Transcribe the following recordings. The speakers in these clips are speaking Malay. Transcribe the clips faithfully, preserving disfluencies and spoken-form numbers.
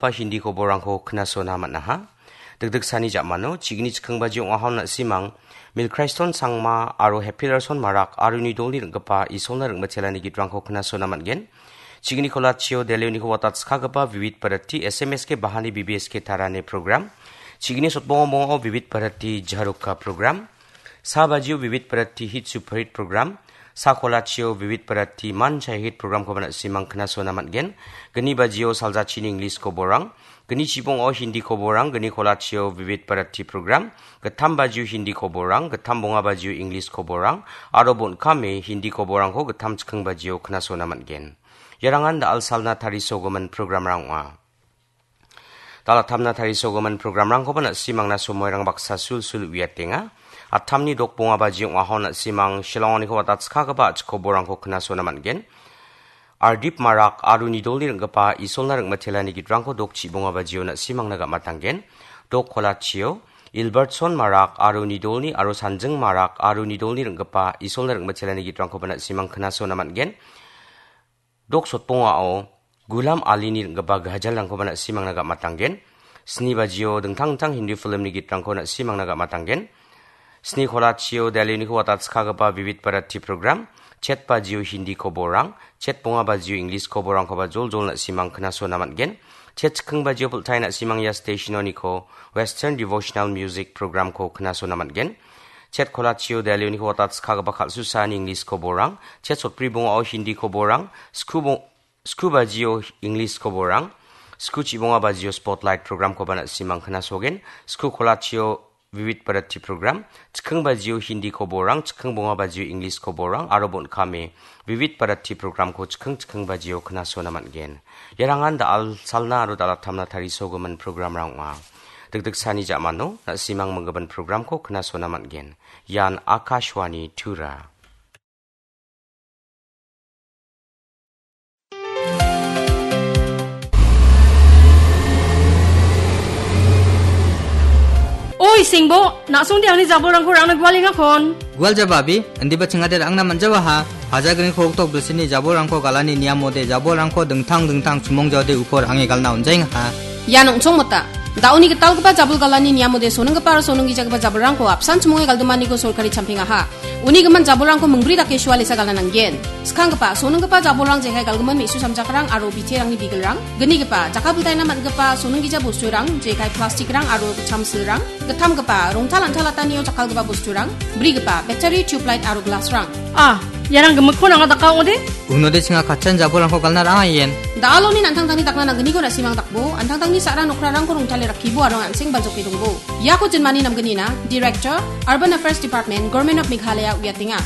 pa hindi ko borangko knaso naman na ha. Dagdag sani jamano, chigni chikang baji yung ahon na simang, milkriston sangma, aro happylerson marak, aro ni doli rangkapa, isol na rangmatela ni gitrangko knaso naman gen. Chigni kolatio deleo ni ko watat skagapa vivid parati, S M S ke bahani B B S ke tarane program. Chigni sotbongo-bongo vivid parati jaharuka program. Sa bajiyo vivid parati hit super hit program. Sa kolatio vivid parati man chai hit program ko bana simang knaso naman gen. Gani bajiyo salza chini English ko borang. Gani chibong o hindi ko borang. Gani kolatio vivid parati program. Gatam bajiyo hindi ko borang. Gatam bonga bajiyo English ko borang. Arobon kami hindi ko borang ko gatam chikang bajiyo knaso naman gen. Yarangan da alsal na tariso goman program rangwa. Dalatam na tariso goman program rang ko bana simang na sumoy rang baksa sul sul wiyatinga. At tamni dok bunga baji yung ahon at simang shilong ni ko at skagaba at ko borang ko knaso naman gen. Ardip marak aru ni doli rang gapa isol na rang matela ni gidrang ko dok chi bunga baji yung simang nagamatang gen. Dok kolatio, Ilbertson marak aru ni doli aru sanjeng marak aru ni doli rang gapa isol na rang matela ni gidrang ko bana simang knaso naman gen. Dok sot bunga o Gulam Ali ni rang gapa gahajal rang ko bana simang nagamatang gen. Sni baji yung dengtang-tang hindi film ni gidrang ko na simang nagamatang gen. Sni kolatio dali ni ko watat skagapa vivid parati program. Chat pa jiyo hindi ko borang. Chat bunga ba jiyo English ko borang ko ba jol jol na simang knaso naman gen. Chat chikang ba jiyo pultay na simang ya station ni ko Western Devotional Music program ko knaso naman gen. Chat kolatio dali ni ko watat skagapa kalsusa ni English ko borang. Chat sotpri bunga o hindi ko borang. Sku ba jiyo English ko borang. Sku chi bunga ba jiyo Spotlight program ko ba na simang knaso gen. Sku kolatio vivid parati program. Chikang bajiyo hindi ko borang, chikang bunga bajiyo English ko borang, arobon kami vivid parati program ko chikang chikang bajiyo knaso naman gen. Yarangan da al salna aro dalatam na tariso goman program rangwa. Dagdag sani jamano na simang manggaban program ko knaso naman gen. Yan Akashwani Tura. Oy, Singbo, nasong di ang ni Jabo rang kurang nagwaling akon. Gwal jababi, andi ba chingader ang naman jawa ha? Haja gani ko tok bilsini Jabo rang ko galani niamode Jabo rang ko dengtang dengtang sumong jawde upor ange galna onjaing ha. Ya nong chong mata. Dauni ke tal ka Jabul galani niamode sonong ka para sonong gi jaga Jabo rang ko apsan sumonge galdumani ko sorkari champinga ha. Uni gaman Jabo rang ko mengbri da ke shwali sa galanang gen. Skang ka pa sonong ka pa Jabo rang je hai galguman mi su samjakrang aro bite rang ni bigelrang. Gani ka pa jakabultai naman ka pa sonong gi jabu surang je kai plastik rang aro chamsirang. Gatam ka pa rong talan talatani yo jakal ka pa busturang. Bri ka pa battery tube light aro glass rang. Ah, yarang gemekon ang adakaw ode? Unode singa kachan Jabo rang ko galna rangayen. Daalo ni antang tang ni takna nang gani ko na simang takbo, antang tang ni sarang nokrarang ko rong tali rakibo arong ansing baljok pidungbo. Ya ko jenmani nam gani na, Director, Urban Affairs Department, Government of Meghalaya, Uyatinga.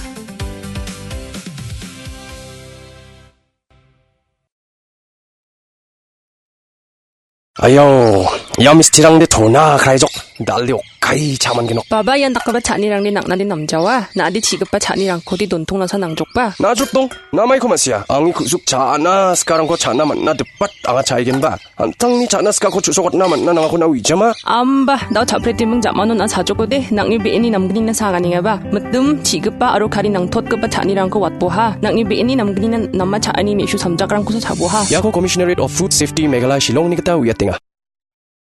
Ayo, ya mistirang de thona khaijok dalio kai chaman gino. Baba yan takaba chanirang ni nakna din namjawa, na adi chigapa chanirang ko di dontong nasa nangjokpa. Na jutong, namay ko masya. Ang ikusuk chana sekarang ko chana man na depat anga chaigen ba. Antang ni chana ska ko chusokot naman na nangako na wijama. Amba, daw chapreti mong jamano na sajoko de, nang ibiini namgini na sagani nga ba. Matum chigapa aro kari nang totgapa chanirang ko watboha, nang ibiini namgini na nama chaani mi isu samjakrang ko sa chaboha. Yako Commissionerate of Food Safety Meghalaya Shillong ni kita uyatinga.